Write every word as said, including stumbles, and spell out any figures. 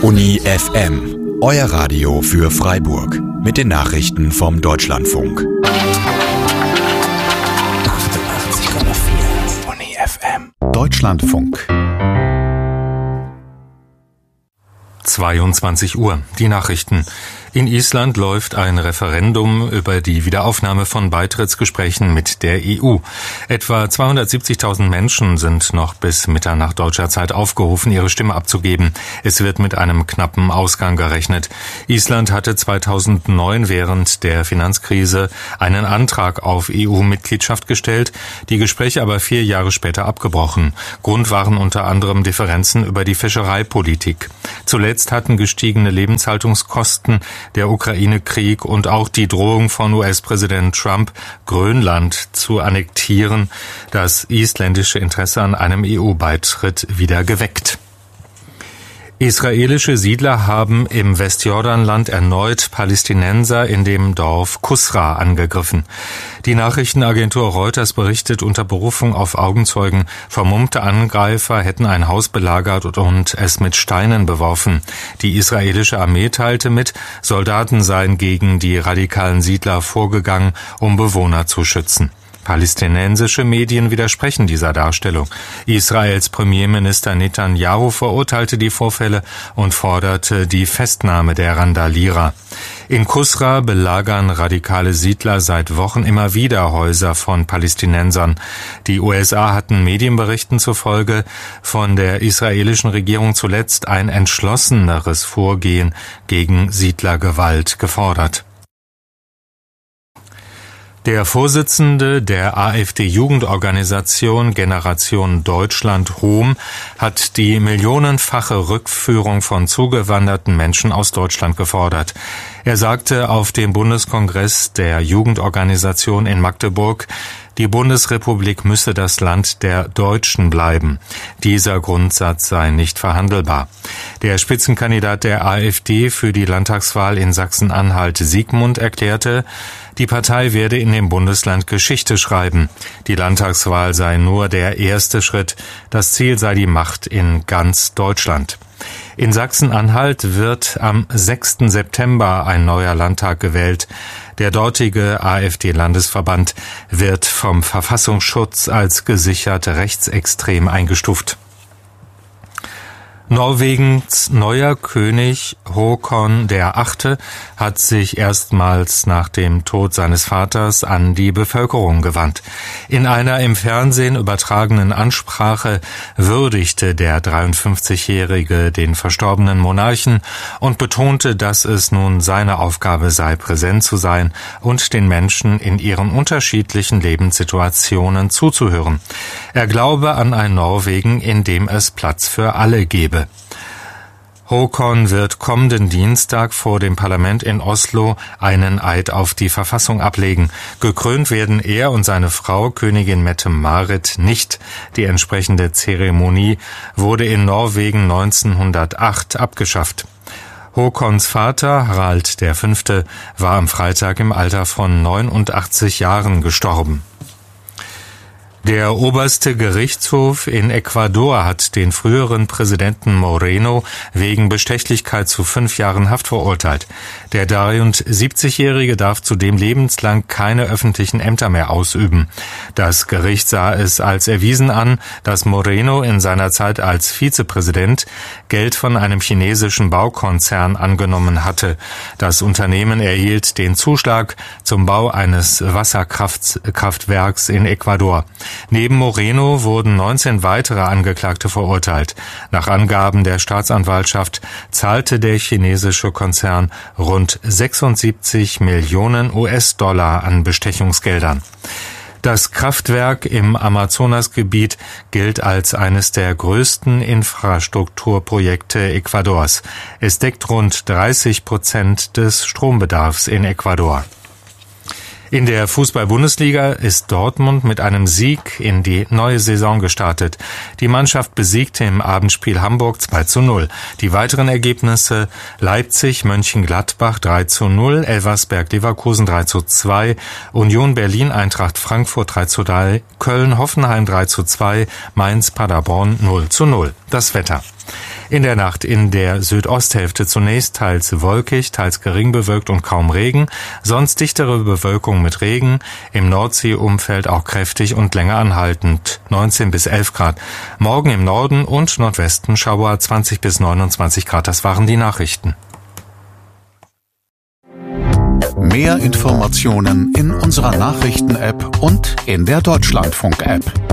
Uni F M, euer Radio für Freiburg. Mit den Nachrichten vom Deutschlandfunk. achtundachtzig Komma vier Uni F M. Deutschlandfunk. zweiundzwanzig Uhr. Die Nachrichten. In Island läuft ein Referendum über die Wiederaufnahme von Beitrittsgesprächen mit der E U. Etwa zweihundertsiebzigtausend Menschen sind noch bis Mitternacht deutscher Zeit aufgerufen, ihre Stimme abzugeben. Es wird mit einem knappen Ausgang gerechnet. Island hatte zweitausendneun während der Finanzkrise einen Antrag auf E U-Mitgliedschaft gestellt, die Gespräche aber vier Jahre später abgebrochen. Grund waren unter anderem Differenzen über die Fischereipolitik. Zuletzt hatten gestiegene Lebenshaltungskosten, der Ukraine-Krieg und auch die Drohung von U S-Präsident Trump, Grönland zu annektieren, das isländische Interesse an einem E U-Beitritt wieder geweckt. Israelische Siedler haben im Westjordanland erneut Palästinenser in dem Dorf Kusra angegriffen. Die Nachrichtenagentur Reuters berichtet unter Berufung auf Augenzeugen, vermummte Angreifer hätten ein Haus belagert und es mit Steinen beworfen. Die israelische Armee teilte mit, Soldaten seien gegen die radikalen Siedler vorgegangen, um Bewohner zu schützen. Palästinensische Medien widersprechen dieser Darstellung. Israels Premierminister Netanyahu verurteilte die Vorfälle und forderte die Festnahme der Randalierer. In Kusra belagern radikale Siedler seit Wochen immer wieder Häuser von Palästinensern. Die U S A hatten Medienberichten zufolge von der israelischen Regierung zuletzt ein entschlosseneres Vorgehen gegen Siedlergewalt gefordert. Der Vorsitzende der AfD-Jugendorganisation Generation Deutschland Hom hat die millionenfache Rückführung von zugewanderten Menschen aus Deutschland gefordert. Er sagte auf dem Bundeskongress der Jugendorganisation in Magdeburg, die Bundesrepublik müsse das Land der Deutschen bleiben. Dieser Grundsatz sei nicht verhandelbar. Der Spitzenkandidat der AfD für die Landtagswahl in Sachsen-Anhalt, Siegmund, erklärte, die Partei werde in dem Bundesland Geschichte schreiben. Die Landtagswahl sei nur der erste Schritt. Das Ziel sei die Macht in ganz Deutschland. In Sachsen-Anhalt wird am sechsten September ein neuer Landtag gewählt. Der dortige AfD-Landesverband wird vom Verfassungsschutz als gesichert rechtsextrem eingestuft. Norwegens neuer König Håkon der Achte hat sich erstmals nach dem Tod seines Vaters an die Bevölkerung gewandt. In einer im Fernsehen übertragenen Ansprache würdigte der dreiundfünfzigjährige den verstorbenen Monarchen und betonte, dass es nun seine Aufgabe sei, präsent zu sein und den Menschen in ihren unterschiedlichen Lebenssituationen zuzuhören. Er glaube an ein Norwegen, in dem es Platz für alle gebe. Håkon wird kommenden Dienstag vor dem Parlament in Oslo einen Eid auf die Verfassung ablegen. Gekrönt werden er und seine Frau, Königin Mette-Marit, nicht. Die entsprechende Zeremonie wurde in Norwegen neunzehnhundertacht abgeschafft. Håkons Vater, Harald der Fünfte, war am Freitag im Alter von neunundachtzig Jahren gestorben. Der oberste Gerichtshof in Ecuador hat den früheren Präsidenten Moreno wegen Bestechlichkeit zu fünf Jahren Haft verurteilt. Der dreiundsiebzigjährige darf zudem lebenslang keine öffentlichen Ämter mehr ausüben. Das Gericht sah es als erwiesen an, dass Moreno in seiner Zeit als Vizepräsident Geld von einem chinesischen Baukonzern angenommen hatte. Das Unternehmen erhielt den Zuschlag zum Bau eines Wasserkraftwerks in Ecuador. Neben Moreno wurden neunzehn weitere Angeklagte verurteilt. Nach Angaben der Staatsanwaltschaft zahlte der chinesische Konzern rund sechsundsiebzig Millionen U S-Dollar an Bestechungsgeldern. Das Kraftwerk im Amazonasgebiet gilt als eines der größten Infrastrukturprojekte Ecuadors. Es deckt rund dreißig Prozent des Strombedarfs in Ecuador. In der Fußball-Bundesliga ist Dortmund mit einem Sieg in die neue Saison gestartet. Die Mannschaft besiegte im Abendspiel Hamburg zwei zu null. Die weiteren Ergebnisse: Leipzig, Mönchengladbach drei zu null, Elversberg-Leverkusen drei zu zwei, Union Berlin, Eintracht Frankfurt drei zu drei, Köln, Hoffenheim drei zu zwei, Mainz, Paderborn null zu null. Das Wetter. In der Nacht in der Südosthälfte zunächst teils wolkig, teils gering bewölkt und kaum Regen, sonst dichtere Bewölkung mit Regen, im Nordseeumfeld auch kräftig und länger anhaltend, neunzehn bis elf Grad. Morgen im Norden und Nordwesten Schauer zwanzig bis neunundzwanzig Grad. Das waren die Nachrichten. Mehr Informationen in unserer Nachrichten-App und in der Deutschlandfunk-App.